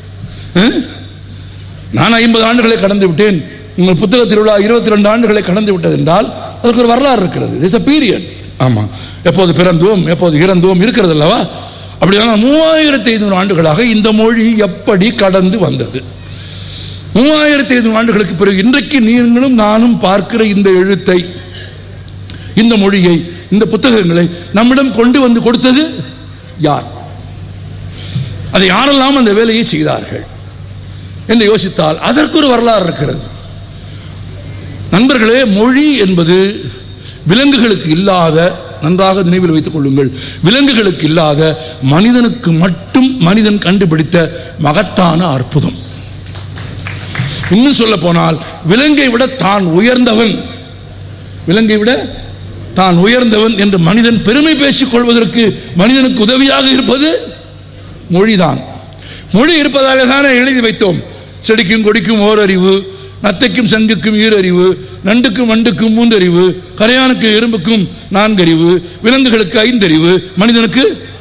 நான் ஐம்பது ஆண்டுகளை கடந்து விட்டேன், உங்கள் புத்தக திருவிழா இருபத்தி ரெண்டு ஆண்டுகளை கடந்து விட்டது என்றால் அதுக்கு ஒரு வரலாறு இருக்கிறது. It's a period. ஆமா, எப்போது பிறந்தோம் எப்போது இறந்தோம் இருக்கிறது அல்லவா? அப்படின்னா மூவாயிரத்தி ஐநூறு ஆண்டுகளாக இந்த மொழி எப்படி கடந்து வந்தது? மூவாயிரத்தி ஐநூறு ஆண்டுகளுக்கு பிறகு இன்றைக்கு நீங்களும் நானும் பார்க்கிற இந்த எழுத்தை, இந்த மொழியை, இந்த புத்தகங்களை நம்மிடம் கொண்டு வந்து கொடுத்தது யார்? அதை யாரெல்லாம் அந்த வேலையை செய்தார்கள் என்று யோசித்தால் அதற்கு ஒரு வரலாறு இருக்கிறது. நண்பர்களே, மொழி என்பது விலங்குகளுக்கு இல்லாத, நன்றாக நினைவில் வைத்துக் கொள்ளுங்கள், விலங்குகளுக்கு இல்லாத மனிதனுக்கு மட்டும் மனிதன் கண்டுபிடித்த மகத்தான அற்புதம். இன்னும் சொல்ல போனால் விலங்கை விட தான் உயர்ந்தவன், விலங்கை விட தான் உயர்ந்தவன் என்று மனிதன் பெருமை பேசிக் கொள்வதற்கு மனிதனுக்கு உதவியாக இருப்பது மொழிதான். மொழி இருப்பதாக தானே எழுதி வைத்தோம். செடிக்கும் கொடிக்கும் ஓரறிவு, நத்தைக்கும் சங்குக்கும் ஈரறிவு, நண்டுக்கும் வண்டுக்கும் மூன்றறிவு, கரையானுக்கும் எறும்புக்கும் நான்கறிவு, விலங்குகளுக்கு ஐந்தறிவு, மனிதனுக்கு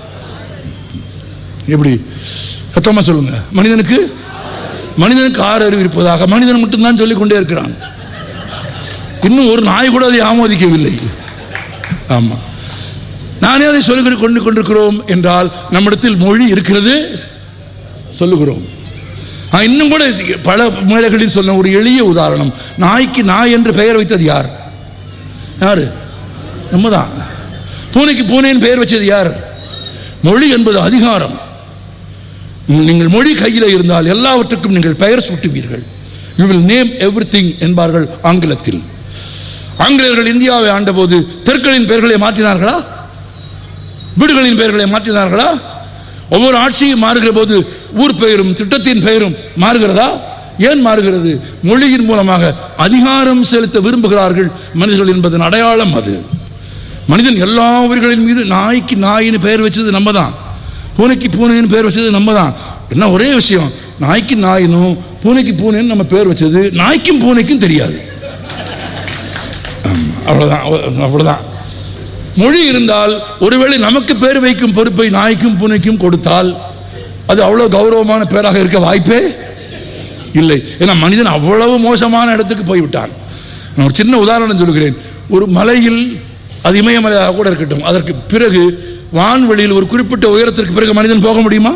எப்படி சத்தமா சொல்லுங்க? மனிதனுக்கு மனிதனுக்கு ஆறு அறிவு இருப்பதாக மனிதன் மட்டும்தான் சொல்லிக் கொண்டே இருக்கிறான். இன்னும் ஒரு நாய் கூட அதை ஆமோதிக்கவில்லை. ஆமா, நானே அதை சொல்லிக் கொண்டு கொண்டிருக்கிறோம் என்றால் நம்மிடத்தில் மொழி இருக்கிறது சொல்லுகிறோம். இன்னும் கூட பல மேடைகளில் சொன்ன ஒரு எளிய உதாரணம், நாய்க்கு நாய் என்று பெயர் வைத்தது யார்? யாரு? நம்ம தான். பூனைக்கு பூனைன்னு பெயர் வச்சது யார்? மொழி என்பது அதிகாரம். நீங்கள் மொழி கையில் இருந்தால் எல்லாவற்றுக்கும் நீங்கள் பெயர் சூட்டுவீர்கள். யூ வில் நேம் எவ்ரிதிங் என்பார்கள் ஆங்கிலத்தில். ஆங்கிலேயர்கள் இந்தியாவை ஆண்டபோது தெற்களின் பெயர்களை மாற்றினார்களா? வீடுகளின் பெயர்களை மாற்றினார்களா? ஒவ்வொரு ஆட்சியும் மாறுகிற போது ஊர் பெயரும் திட்டத்தின் பெயரும் மாறுகிறதா? ஏன் மாறுகிறது? மொழியின் மூலமாக அதிகாரம் செலுத்த விரும்புகிறார்கள் மனிதர்கள் என்பதன் அடையாளம் அது. மனிதன் எல்லா உயிர்களின் மீது நாய்க்கு நாயின்னு பெயர் வச்சது நம்ம தான், பூனைக்கு பூனைன்னு பெயர் வச்சது நம்ம தான். என்ன ஒரே விஷயம், நாய்க்கு நாயினும் பூனைக்கு பூனைன்னு நம்ம பெயர் வச்சது நாய்க்கும் பூனைக்கும் தெரியாது. அவ்வளவுதான், அவ்வளவுதான். மொழி இருந்தால் ஒருவேளை நமக்கு பேர் வைக்கும் பொறுப்பை நாய்க்கும் பூனைக்கும் கொடுத்தால் அது அவ்வளவு கௌரவமான பேராக இருக்க வாய்ப்பே இல்லை. ஏன்னா மனிதன் அவ்வளவு மோசமான இடத்துக்கு போய்விட்டான். நான் ஒரு சின்ன உதாரணம் சொல்கிறேன். ஒரு மலையில், அது இமயமலையாக கூட இருக்கட்டும், அதற்கு பிறகு வான்வெளியில் ஒரு குறிப்பிட்ட உயரத்திற்கு பிறகு மனிதன் போக முடியுமா?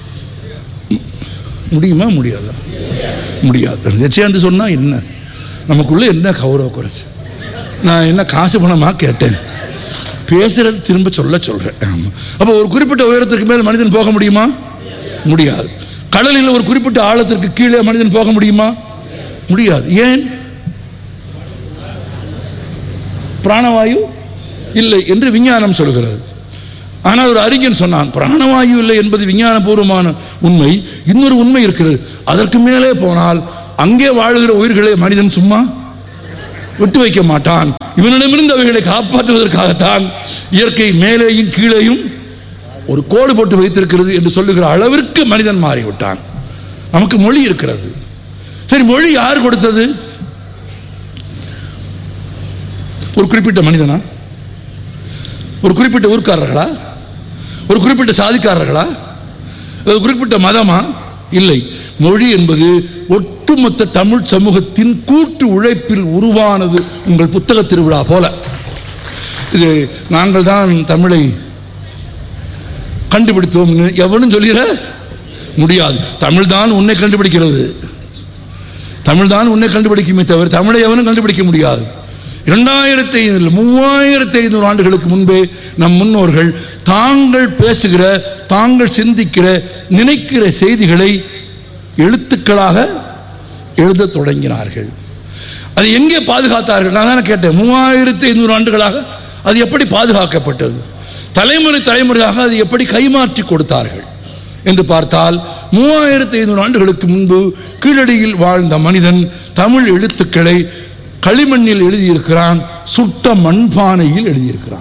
முடியுமா? முடியாதா? முடியாது. நிச்சயம் சொன்னா என்ன, நமக்குள்ள என்ன கௌரவ குறைச்சு, நான் என்ன காசு பணமா கேட்டேன், பேசுறது திரும்ப சொல்ல சொல்றேன். அப்போ ஒரு குறிப்பிட்ட உயரத்திற்கு மேல் மனிதன் போக முடியுமா? முடியாது. கடலில் ஒரு குறிப்பிட்ட ஆழத்திற்கு கீழே மனிதன் போக முடியுமா? முடியாது. ஏன்? பிராணவாயு இல்லை என்று விஞ்ஞானம் சொல்கிறது. ஆனால் ஒரு அறிஞன் சொன்னான், பிராணவாயு இல்லை என்பது விஞ்ஞானபூர்வமான உண்மை. இன்னொரு உண்மை இருக்கிறது, அதற்கு மேலே போனால் அங்கே வாழ்கிற உயிர்களை மனிதன் சும்மா விட்டு வைக்க மாட்டான். இவனிடமிருந்து அவைகளை காப்பாற்றுவதற்காகத்தான் இயற்கை மேலேயும் கீழேயும் ஒரு கோடு போட்டு வைத்திருக்கிறது என்று சொல்லுகிற அளவிற்கு மனிதன் மாறிவிட்டான். நமக்கு மொழி இருக்கிறது. சரி, மொழி யார் கொடுத்தது? ஒரு குறிப்பிட்ட மனிதனா? ஒரு குறிப்பிட்ட ஊர்க்காரர்களா? ஒரு குறிப்பிட்ட சாதிக்காரர்களா? ஒரு குறிப்பிட்ட மதமா? இல்லை. மொழி என்பது ஒட்டுமொத்த தமிழ் சமூகத்தின் கூட்டு உழைப்பில் உருவானது. உங்கள் புத்தக திருவிழா போல. இது நாங்கள் தான் தமிழை கண்டுபிடித்தோம் எவனும் சொல்லிட முடியாது. தமிழ் தான் உன்னை கண்டுபிடிக்கிறது. தமிழ் தான் உன்னை கண்டுபிடிக்குமே தவிர தமிழை எவனும் கண்டுபிடிக்க முடியாது. இரண்டாயிரத்தி ஐநூறு மூவாயிரத்தி ஐநூறு ஆண்டுகளுக்கு முன்பே நம் முன்னோர்கள் தாங்கள் பேசுகிற, தாங்கள் சிந்திக்கிற, நினைக்கிற செய்திகளை எழுத்துக்களாக எழுத தொடங்கினார்கள். அதை எங்கே பாதுகாத்தார்கள்? நான் தானே கேட்டேன், மூவாயிரத்தி ஐநூறு ஆண்டுகளாக அது எப்படி பாதுகாக்கப்பட்டது? தலைமுறை தலைமுறையாக அது எப்படி கைமாற்றி கொடுத்தார்கள் என்று பார்த்தால், மூவாயிரத்தி ஐநூறு ஆண்டுகளுக்கு முன்பு கீழடியில் வாழ்ந்த மனிதன் தமிழ் எழுத்துக்களை களிமண்ணில் எழுதியிருக்கிறான், சுட்ட மண்பானையில் எழுதியிருக்கிறான்.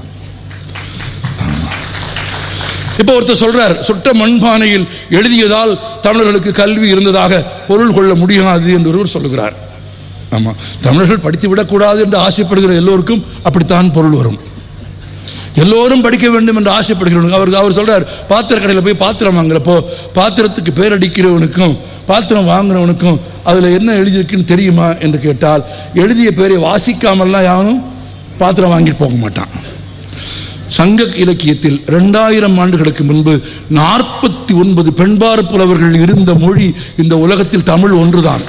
இப்ப ஒருத்தர் சொல்றார், சுட்ட மண்பானையில் எழுதியதால் தமிழர்களுக்கு கல்வி இருந்ததாக பொருள் கொள்ள முடியாது என்று ஒருவர் சொல்லுகிறார். ஆமா, தமிழர்கள் படித்து விடக்கூடாது என்று ஆசைப்படுகிற எல்லோருக்கும் அப்படித்தான் பொருள் வரும். எல்லோரும் படிக்க வேண்டும் என்று ஆசைப்படுகிறவனுக்கு அவர் அவர் சொல்றார், பாத்திர கடையில் போய் பாத்திரம் வாங்குறப்போ பாத்திரத்துக்கு பேர் அடிக்கிறவனுக்கும் பாத்திரம் வாங்குறவனுக்கும் அதுல என்ன எழுதியிருக்குன்னு தெரியுமா என்று கேட்டால், எழுதிய பேரை வாசிக்காமல்லாம் யாரும் பாத்திரம் வாங்கிட்டு போக மாட்டான். சங்க இலக்கியத்தில் இரண்டாயிரம் ஆண்டுகளுக்கு முன்பு நாற்பத்தி ஒன்பது பெண்பார் புலவர்கள் இருந்த மொழி இந்த உலகத்தில் தமிழ் ஒன்றுதான்.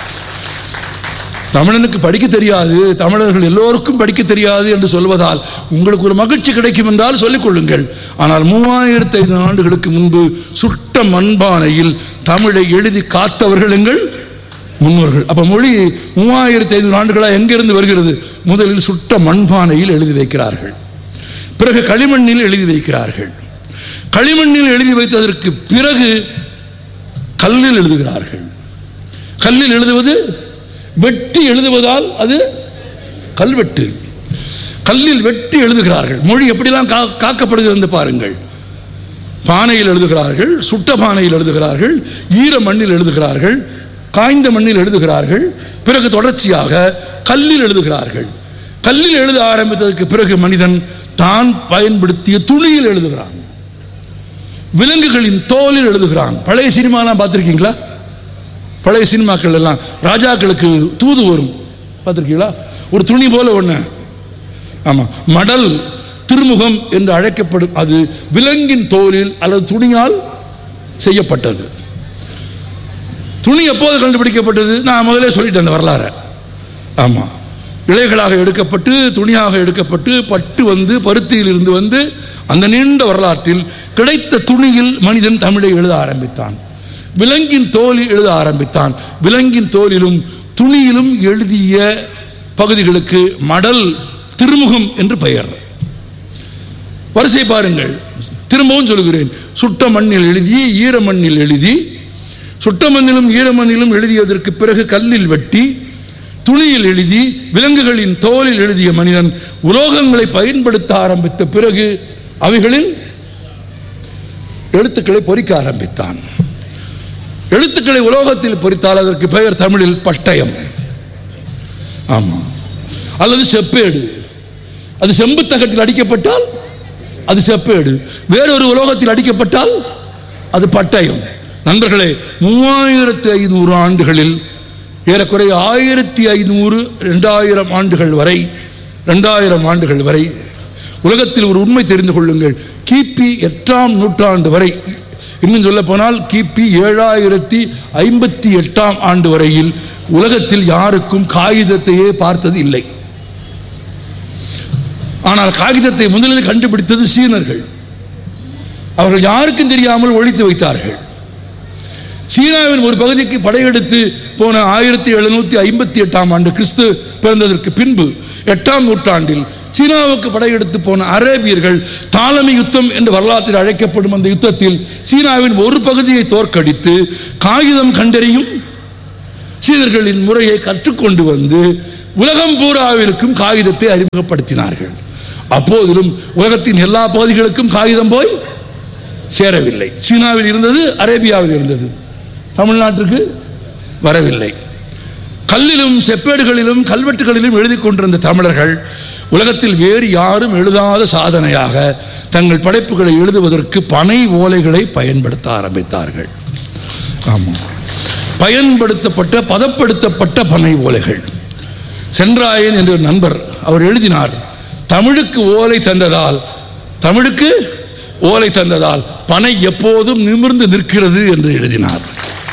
தமிழனுக்கு படிக்க தெரியாது, தமிழர்கள் எல்லோருக்கும் படிக்க தெரியாது என்று சொல்வதால் உங்களுக்கு ஒரு மகிழ்ச்சி கிடைக்கும் என்றால் சொல்லிக் கொள்ளுங்கள். ஆனால் மூவாயிரத்தி ஐநூறு ஆண்டுகளுக்கு முன்பு சுட்ட மண்பானையில் தமிழை எழுதி காத்தவர்கள் எங்கள் முன்னோர்கள். அப்ப மொழி மூவாயிரத்தி ஐநூறு ஆண்டுகளாக எங்கிருந்து வருகிறது? முதலில் சுட்ட மண்பானையில் எழுதி வைக்கிறார்கள், பிறகு களிமண்ணில் எழுதி வைக்கிறார்கள், களிமண்ணில் எழுதி வைத்ததற்கு பிறகு கல்லில் எழுதுகிறார்கள். கல்லில் எழுதுவது வெட்டி எழுதுவதால் அது கல்வெட்டு. கல்லில் வெட்டி எழுதுகிறார்கள். மொழி எப்படிலாம் காக்கப்படுகிறது என்று பாருங்கள். பானையில் எழுதுகிறார்கள், சுட்ட பானையில் எழுதுகிறார்கள், ஈர மண்ணில் எழுதுகிறார்கள், காய்ந்த மண்ணில் எழுதுகிறார்கள், பிறகு தொடர்ச்சியாக கல்லில் எழுதுகிறார்கள். கல்லில் எழுத ஆரம்பித்ததற்கு பிறகு மனிதன் தான் பயன்படுத்திய துணியில் எழுதுகிறான், விலங்குகளின் தோலில் எழுதுகிறான். பழைய சினிமாலாம் பார்த்திருக்கீங்களா? பழைய சினிமாக்கள் எல்லாம் ராஜாக்களுக்கு தூது வரும், பார்த்திருக்கீங்களா? ஒரு துணி போல ஒண்ணு, ஆமா, மடல் திருமுகம் என்று அழைக்கப்படும். அது விலங்கின் தோலில் அல்லது துணியால் செய்யப்பட்டது. துணி எப்போது கண்டுபிடிக்கப்பட்டது? நான் முதலே சொல்லிட்டேன் அந்த வரலாறு. ஆமா, இழைகளாக எடுக்கப்பட்டு துணியாக எடுக்கப்பட்டு பட்டு வந்து பருத்தியில் இருந்து வந்து அந்த நீண்ட வரலாற்றில் கிடைத்த துணியில் மனிதன் தமிழை எழுத ஆரம்பித்தான். விலங்கின் தோலில் எழுத ஆரம்பித்தான். விலங்கின் தோலிலும் துணியிலும் எழுதிய பகுதிகளுக்கு மடல் திருமுகம் என்று பெயர். வரிசை பாருங்கள், திரும்பவும் சொல்கிறேன். சுட்ட மண்ணில் எழுதி, ஈர மண்ணில் எழுதி, சுட்ட மண்ணிலும் ஈர மண்ணிலும் எழுதியதற்கு பிறகு கல்லில் வெட்டி, துணியில் எழுதி, விலங்குகளின் தோலில் எழுதிய மனிதன் உலோகங்களை பயன்படுத்த ஆரம்பித்த பிறகு அவைகளில் எழுத்துக்களை பொறிக்க ஆரம்பித்தான். எழுத்துக்களை உலோகத்தில் பொறித்தால் அதற்கு பெயர் தமிழில் பட்டயம், ஆமா, அல்லது செப்பேடு. அது செம்பு தகட்டில் அடிக்கப்பட்டால் அது செப்பேடு, வேறொரு உலோகத்தில் அடிக்கப்பட்டால் அது பட்டயம். நண்பர்களே, மூவாயிரத்தி ஐநூறு ஆண்டுகளில் ஏறக்குறைய ஆயிரத்தி ஐநூறு இரண்டாயிரம் ஆண்டுகள் வரை இரண்டாயிரம் ஆண்டுகள் வரை உலகத்தில் ஒரு உண்மை தெரிந்து கொள்ளுங்கள். கிபி எட்டாம் நூற்றாண்டு வரை, இன்னும் சொல்ல போனால் கிபி ஏழாயிரத்தி ஐம்பத்தி எட்டாம் ஆண்டு வரையில் உலகத்தில் யாருக்கும் காகிதத்தையே பார்த்தது இல்லை. ஆனால் காகிதத்தை முதலில் கண்டுபிடித்தது சீனர்கள். அவர்கள் யாருக்கும் தெரியாமல் ஒழித்து வைத்தார்கள். சீனாவின் ஒரு பகுதிக்கு படையெடுத்து போன ஆயிரத்தி எழுநூத்தி ஐம்பத்தி எட்டாம் ஆண்டு கிறிஸ்து பிறந்ததற்கு பின்பு எட்டாம் நூற்றாண்டில் சீனாவுக்கு படையெடுத்து போன அரேபியர்கள் தாலமி யுத்தம் என்று வரலாற்றில் அழைக்கப்படும் அந்த யுத்தத்தில் சீனாவின் ஒரு பகுதியை தோற்கடித்து காகிதம் கண்டறியும் சீனர்களின் முறையை கற்றுக்கொண்டு வந்து உலகம் பூராவிற்கும் காகிதத்தை அறிமுகப்படுத்தினார்கள். அப்போதிலும் உலகத்தின் எல்லா பகுதிகளுக்கும் காகிதம் போய் சேரவில்லை. சீனாவில் இருந்தது, அரேபியாவில் இருந்தது, தமிழ்நாட்டிற்கு வரவில்லை. கல்லிலும் செப்பேடுகளிலும் கல்வெட்டுகளிலும் எழுதி கொண்டிருந்த தமிழர்கள் உலகத்தில் வேறு யாரும் எழுதாத சாதனையாக தங்கள் படைப்புகளை எழுதுவதற்கு பனை ஓலைகளை பயன்படுத்த ஆரம்பித்தார்கள். ஆமாம், பயன்படுத்தப்பட்ட பதப்படுத்தப்பட்ட பனை ஓலைகள். சென்றாயன் என்ற நண்பர் அவர் எழுதினார், தமிழுக்கு ஓலை தந்ததால் தமிழுக்கு ஓலை தந்ததால் பனை எப்போதும் நிமிர்ந்து நிற்கிறது என்று எழுதினார்.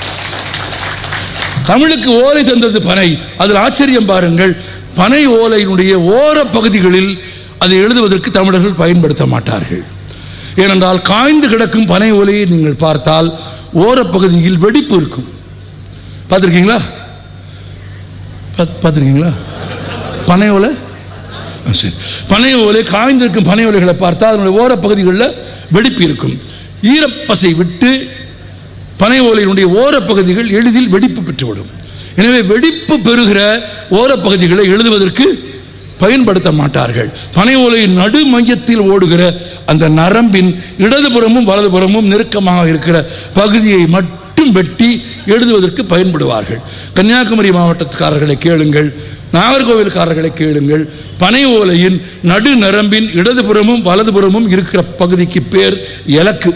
தமிழுக்கு ஓலை தந்தது பனை. அதில் ஆச்சரியம் பாருங்கள், பனை ஓலையினுடைய ஓர பகுதிகளில் அதை எழுதுவதற்கு தமிழர்கள் பயன்படுத்த மாட்டார்கள். ஏனென்றால் காய்ந்து கிடக்கும் பனை ஓலையை நீங்கள் பார்த்தால் ஓர பகுதியில் வெடிப்பு இருக்கும். பார்த்துருக்கீங்களா? பார்த்துருக்கீங்களா பனை ஓலை? சரி, பனை ஓலை, காய்ந்திருக்கும் பனை ஓலைகளை பார்த்தால் அதனுடைய ஓர பகுதிகளில் வெடிப்பு இருக்கும். ஈரப்பசை விட்டு பனை ஓலையினுடைய ஓர பகுதிகள் எளிதில் வெடிப்பு பெற்றுவிடும். எனவே வெடிப்பு பெறுகிற ஓர பகுதிகளை எழுதுவதற்கு பயன்படுத்த மாட்டார்கள். பனை ஓலையின் நடு மையத்தில் ஓடுகிற அந்த நரம்பின் இடதுபுறமும் வலதுபுறமும் நெருக்கமாக இருக்கிற பகுதியை மட்டும் வெட்டி எழுதுவதற்கு பயன்படுவார்கள். கன்னியாகுமரி மாவட்டத்துக்காரர்களை கேளுங்கள், நாகர்கோவில்காரர்களை கேளுங்கள், பனை ஓலையின் நடு நரம்பின் இடதுபுறமும் வலதுபுறமும் இருக்கிற பகுதிக்கு பேர் இலக்கு.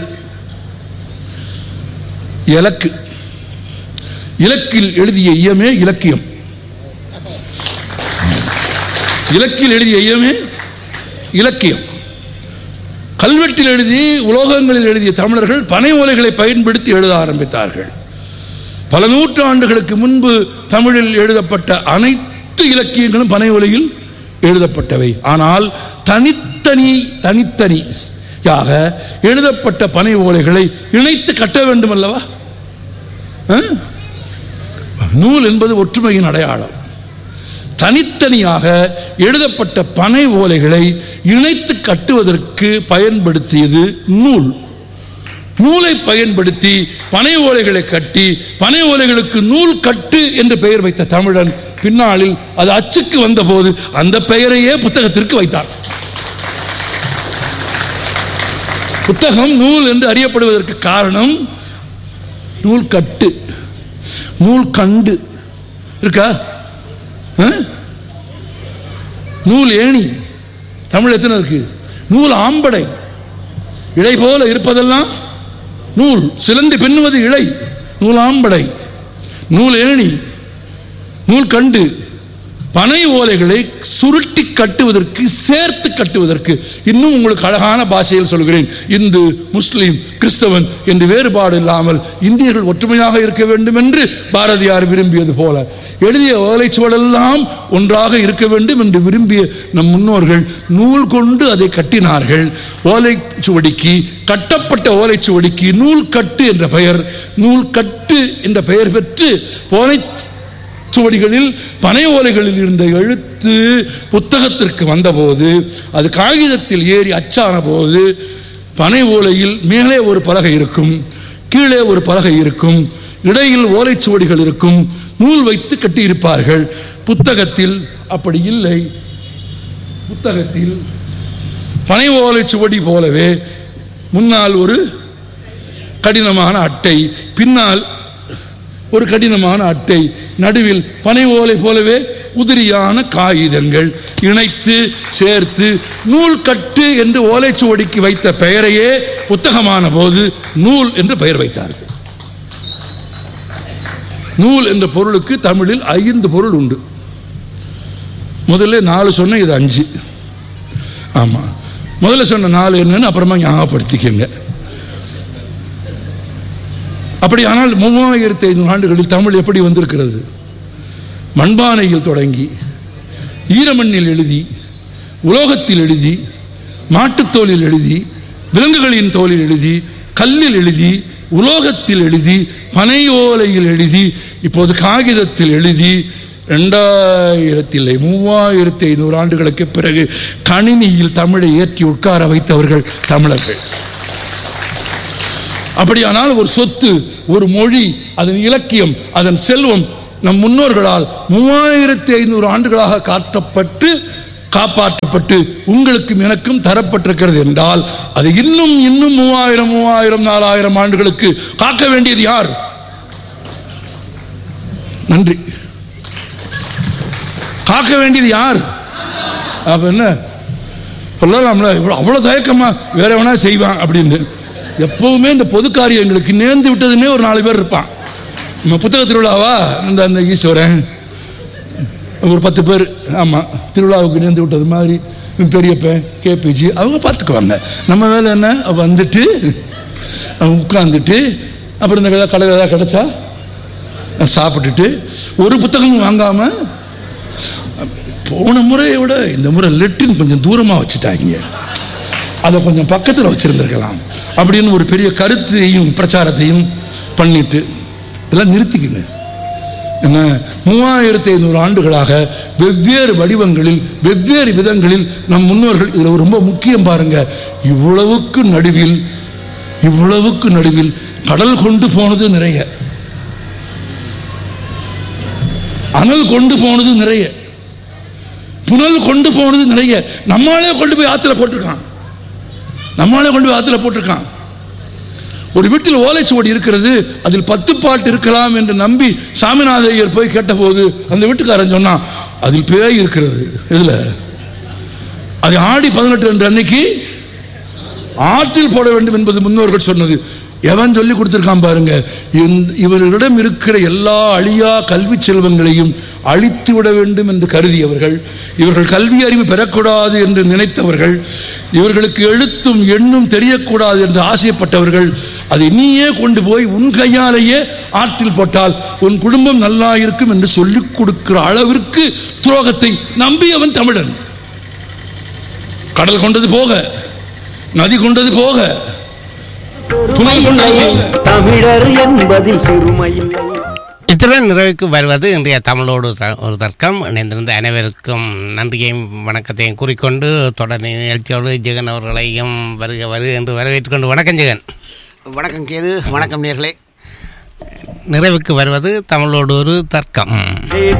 இலக்கு இலக்கில் எழுதிய இயமே இலக்கியம். இலக்கில் எழுதிய இயமே இலக்கியம். கல்வெட்டில் எழுதி உலோகங்களில் எழுதிய தமிழர்கள் பனை ஓலைகளை பயன்படுத்தி எழுத ஆரம்பித்தார்கள். பல நூற்றாண்டுகளுக்கு முன்பு தமிழில் எழுதப்பட்ட அனைத்து இலக்கியங்களும் பனை ஓலையில் எழுதப்பட்டவை. ஆனால் தனித்தனி தனித்தனியாக எழுதப்பட்ட பனை ஓலைகளை இணைத்து கட்ட வேண்டும் அல்லவா? நூல் என்பது ஒற்றுமையின் அடையாளம். தனித்தனியாக எழுதப்பட்ட பனை ஓலைகளை இணைத்து கட்டுவதற்கு பயன்படுத்தியது நூல். நூலை பயன்படுத்தி பனை ஓலைகளை கட்டி பனை ஓலைகளுக்கு நூல் கட்டு என்று பெயர் வைத்த தமிழன் பின்னாளில் அது அச்சுக்கு வந்தபோது அந்த பெயரையே புத்தகத்திற்கு வைத்தார். புத்தகம் நூல் என்று அறியப்படுவதற்கு காரணம் நூல் கட்டு, நூல் கண்டு இருக்கா, நூல் ஏணி தமிழ் எத்தனை இருக்கு, நூல் ஆம்படை, இழை போல இருப்பதெல்லாம் நூல், சிலந்தி பின்னுவது இழை, நூல் ஆம்படை, நூல் ஏணி, நூல் கண்டு. பனை ஓலைகளை சுருட்டி கட்டுவதற்கு, சேர்த்து கட்டுவதற்கு, இன்னும் உங்களுக்கு அழகான பாஷையில் சொல்கிறேன், இந்து முஸ்லீம் கிறிஸ்தவன் என்று வேறுபாடு இல்லாமல் இந்தியர்கள் ஒற்றுமையாக இருக்க வேண்டும் என்று பாரதியார் விரும்பியது போல எழுதிய ஓலைச்சுவடெல்லாம் ஒன்றாக இருக்க வேண்டும் என்று விரும்பிய நம் முன்னோர்கள் நூல் கொண்டு அதை கட்டினார்கள். ஓலைச்சுவடிக்கு, கட்டப்பட்ட ஓலைச்சுவடிக்கு நூல் கட்டு என்ற பெயர், நூல் கட்டு என்ற பெயர் பெற்று ஓலை சுவடிகளில் பனை ஓலைகளில் இருந்த எழுத்து புத்தகத்திற்கு வந்தபோது, அது காகிதத்தில் ஏறி அச்சான போது, பனை ஓலையில் மேலே ஒரு பலகை இருக்கும், கீழே ஒரு பலகை இருக்கும், இடையில் ஓலைச்சுவடிகள் இருக்கும், நூல் வைத்து கட்டியிருப்பார்கள். புத்தகத்தில் அப்படி இல்லை. புத்தகத்தில் பனை ஓலைச்சுவடி போலவே முன்னால் ஒரு கடினமான அட்டை, பின்னால் ஒரு கடினமான அட்டை, நடுவில் பனை ஓலை போலவே உதிரியான காகிதங்கள் இணைத்து சேர்த்து நூல் கட்டு என்று ஓலைச்சுவடிக்கு வைத்த பெயரையே புத்தகமான போது நூல் என்று பெயர் வைத்தார்கள். நூல் என்ற பொருளுக்கு தமிழில் ஐந்து பொருள் உண்டு. முதல்ல நாலு சொன்ன, இது அஞ்சு. ஆமா, முதல்ல சொன்ன நாலு என்னன்னு அப்புறமா ஞாபகப்படுத்திக்கங்க. அப்படியானால் மூவாயிரத்தி ஐநூறு ஆண்டுகளில் தமிழ் எப்படி வந்திருக்கிறது? மண்பானையில் தொடங்கி, ஈரமண்ணில் எழுதி, உலோகத்தில் எழுதி, மாட்டுத்தோலில் எழுதி, விலங்குகளின் தோலில் எழுதி, கல்லில் எழுதி, உலோகத்தில் எழுதி, பனையோலையில் எழுதி, இப்போது காகிதத்தில் எழுதி, இரண்டாயிரத்தி இல்லை மூவாயிரத்தி ஐநூறு ஆண்டுகளுக்கு பிறகு கணினியில் தமிழை ஏற்றி உட்கார வைத்தவர்கள் தமிழர்கள். அப்படியானால் ஒரு சொத்து, ஒரு மொழி, அதன் இலக்கியம், அதன் செல்வம் நம் முன்னோர்களால் மூவாயிரத்தி ஐநூறு ஆண்டுகளாக காட்டப்பட்டு காப்பாற்றப்பட்டு உங்களுக்கும் எனக்கும் தரப்பட்டிருக்கிறது என்றால் அது இன்னும் இன்னும் மூவாயிரம் மூவாயிரம் நாலாயிரம் ஆண்டுகளுக்கு காக்க வேண்டியது யார்? நன்றி. காக்க வேண்டியது யார்? அப்ப என்ன சொல்லலாம்ல, அவ்வளவு தயக்கமா வேற வேணா செய்வான் அப்படின்னு. எப்பவுமே இந்த பொது காரியங்களுக்கு நேர்ந்து விட்டதுன்னே ஒரு நாலு பேர் இருப்பான். நம்ம புத்தக திருவிழாவா, இந்த அந்த ஈஸ்வரன் ஒரு பத்து பேர், ஆமாம், திருவிழாவுக்கு நேர்ந்து விட்டது மாதிரி பெரியப்பன் கேபிஜி அவங்க பார்த்துக்குவாங்க. நம்ம வேலை என்ன, வந்துட்டு உட்காந்துட்டு அப்புறம் இந்த கதை கடை ஏதாவது கிடச்சா சாப்பிட்டுட்டு ஒரு புத்தகம் வாங்காம. போன முறையை விட இந்த முறை லெட்டின் கொஞ்சம் தூரமாக வச்சுட்டாங்க, அதை கொஞ்சம் பக்கத்தில் வச்சிருந்திருக்கலாம் அப்படின்னு ஒரு பெரிய கருத்தையும் பிரச்சாரத்தையும் பண்ணிட்டு இதெல்லாம் நிறுத்திக்கிங்க. என்ன, மூவாயிரத்தி ஐநூறு ஆண்டுகளாக வெவ்வேறு வடிவங்களில் வெவ்வேறு விதங்களில் நம் முன்னோர்கள், இதில் ரொம்ப முக்கியம் பாருங்க, இவ்வளவுக்கு நடுவில் இவ்வளவுக்கு நடுவில் கடல் கொண்டு போனது நிறைய, அனல் கொண்டு போனது நிறைய, புனல் கொண்டு போனது நிறைய. நம்மாலே கொண்டு போய் ஆத்துல போட்டிருக்கான், நம்மாலே கொண்டு போய் ஆத்துல போட்டிருக்கான். ஒரு வீட்டில் ஓலைச்சுவடி இருக்கிறது, அதில் பத்து பாட்டு இருக்கலாம் என்று நம்பி சாமிநாத ஐயர் போய் கேட்டபோது அந்த வீட்டுக்காரன் சொன்னான், அதில் பேய் இருக்கிறது. இதுல அது ஆடி பதினெட்டு என்ற அன்னைக்கு ஆற்றில் போட வேண்டும் என்பது முன்னோர்கள் சொன்னது. எவன் சொல்லி கொடுத்திருக்கான் பாருங்க. இவர்களிடம் இருக்கிற எல்லா அழியா கல்வி செல்வங்களையும் அழித்து விட வேண்டும் என்று கருதியவர்கள், இவர்கள் கல்வி அறிவு பெறக்கூடாது என்று நினைத்தவர்கள், இவர்களுக்கு எழுத்தும் எண்ணும் தெரியக்கூடாது என்று ஆசைப்பட்டவர்கள், அதை நீயே கொண்டு போய் உன் கையாலேயே ஆற்றில் போட்டால் உன் குடும்பம் நல்லா இருக்கும் என்று சொல்லிக் கொடுக்கிற அளவிற்கு துரோகத்தை நம்பியவன் தமிழன். கடல் கொண்டது போக, நதி கொண்டது போக, தமிழர் என்பதில் சிறுமையில்லை. இத்துடன் நிறைவுக்கு வருவது இன்றைய தமிழோடு ஒரு தர்க்கம். இணைந்திருந்த அனைவருக்கும் நன்றியையும் வணக்கத்தையும் கூறிக்கொண்டு தொடர் நிகழ்ச்சியோடு ஜெகன் அவர்களையும் வருக வருக என்று வரவேற்றுக் கொண்டு, வணக்கம் ஜெகன். வணக்கம் கேது, வணக்கம் நேர்களே. நிறைவுக்கு வருவது தமிழோடு ஒரு தர்க்கம்.